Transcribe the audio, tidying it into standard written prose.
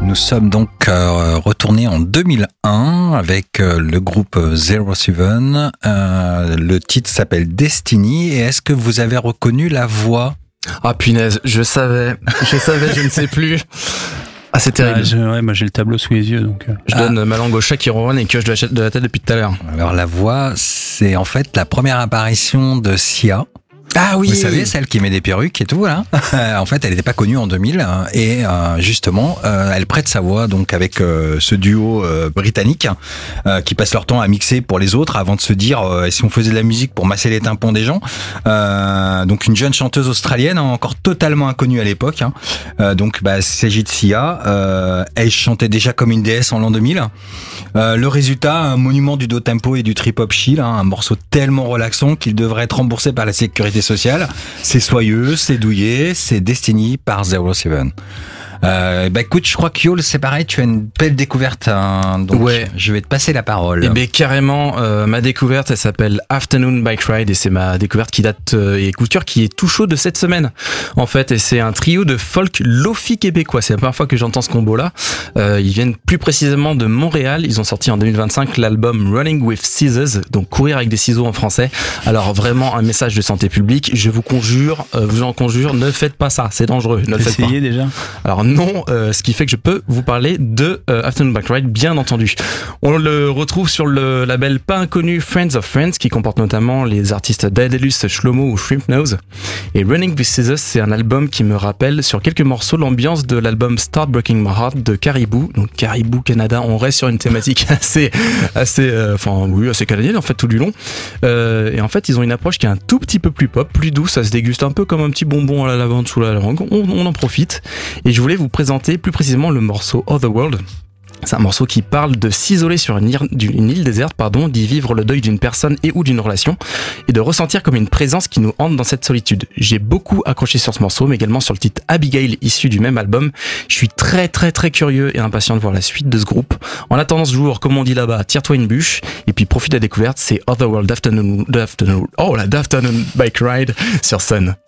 Nous sommes donc retournés en 2001 avec le groupe Zero Seven. Le titre s'appelle Destiny. Et est-ce que vous avez reconnu la voix ? Ah punaise, je savais, je ne sais plus. Ah, c'est terrible. Moi j'ai le tableau sous les yeux, donc. Je donne ma langue au chat qui ronronne et que je de la tête depuis tout à l'heure. Alors la voix, c'est en fait la première apparition de Sia. Ah oui. Vous savez, celle qui met des perruques et tout, là. En fait, elle n'était pas connue en 2000 et justement, elle prête sa voix donc avec ce duo britannique qui passe leur temps à mixer pour les autres avant de se dire si on faisait de la musique pour masser les tympans des gens. Donc une jeune chanteuse australienne encore totalement inconnue à l'époque. Donc il s'agit de Sia. Elle chantait déjà comme une déesse en l'an 2000. Le résultat, un monument du down tempo et du trip hop chill, un morceau tellement relaxant qu'il devrait être remboursé par la sécurité sociale. C'est soyeux, c'est douillet, c'est Destiny par Zero Seven. Écoute, je crois que Yol, c'est pareil, tu as une belle découverte, donc ouais. Je vais te passer la parole. Carrément, ma découverte, elle s'appelle Afternoon Bike Ride et c'est ma découverte qui date et couture qui est tout chaud de cette semaine. En fait, et c'est un trio de folk lofi québécois. C'est la première fois que j'entends ce combo-là. Ils viennent plus précisément de Montréal. Ils ont sorti en 2025 l'album Running with Scissors, donc courir avec des ciseaux en français. Alors vraiment un message de santé publique. Je vous en conjure, ne faites pas ça, c'est dangereux. Ne le faites pas. Essayez déjà. Alors non, ce qui fait que je peux vous parler de Afternoon Bike Ride, bien entendu. On le retrouve sur le label pas inconnu Friends of Friends, qui comporte notamment les artistes Daedalus, Shlomo ou Shrimp Nose. Et Running with Scissors, c'est un album qui me rappelle sur quelques morceaux l'ambiance de l'album Start Breaking My Heart de Caribou. Donc Caribou, Canada, on reste sur une thématique assez canadienne en fait tout du long. Et en fait, ils ont une approche qui est un tout petit peu plus pop, plus douce, ça se déguste un peu comme un petit bonbon à la lavande sous la langue. On en profite. Et je voulais vous présenter plus précisément le morceau Otherworld. C'est un morceau qui parle de s'isoler sur une île déserte, d'y vivre le deuil d'une personne et ou d'une relation, et de ressentir comme une présence qui nous hante dans cette solitude. J'ai beaucoup accroché sur ce morceau, mais également sur le titre Abigail, issu du même album. Je suis très très très curieux et impatient de voir la suite de ce groupe. En attendant ce jour, comme on dit là-bas, tire-toi une bûche, et puis profite de la découverte, c'est Otherworld d'Afternoon Bike Ride sur Sun.